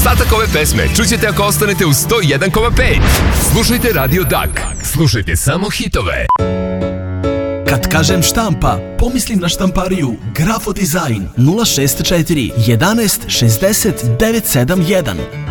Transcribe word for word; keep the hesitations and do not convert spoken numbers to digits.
Ostatak ove pesme čućete ako ostanete u sto jedan zarez pet. Slušajte Radio Dak. Slušajte samo hitove. Kad kažem štampa, pomislim na štampariju Grafo Dizajn nula šest četiri jedanaest šezdeset devet sedam jedan.